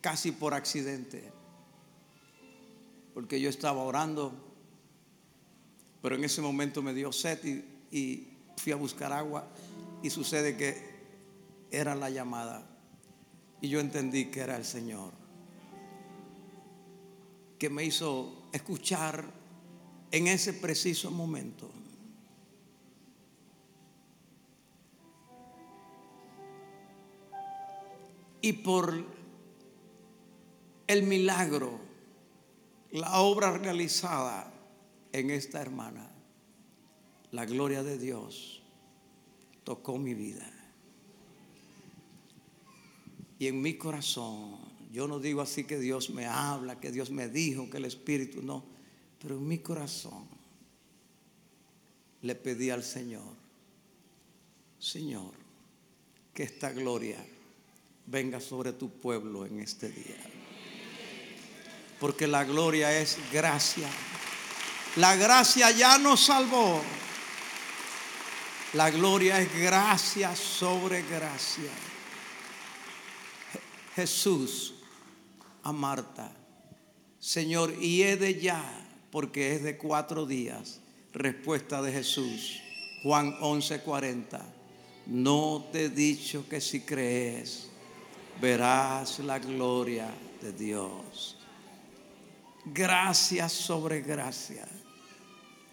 casi por accidente, porque yo estaba orando, pero en ese momento me dio sed y fui a buscar agua, y sucede que era la llamada, y yo entendí que era el Señor que me hizo escuchar en ese preciso momento. Y por el milagro, la obra realizada en esta hermana, la gloria de Dios tocó mi vida. Y en mi corazón, yo no digo así que Dios me habla, que Dios me dijo, que el Espíritu, no, pero en mi corazón le pedí al Señor: Señor, que esta gloria venga sobre tu pueblo en este día. Porque la gloria es gracia. La gracia ya nos salvó. La gloria es gracia sobre gracia. Jesús a Marta: Señor, y he de ya, porque es de 4 días. Respuesta de Jesús, Juan 11:40: no te he dicho que si crees verás la gloria de Dios. Gracias sobre gracia.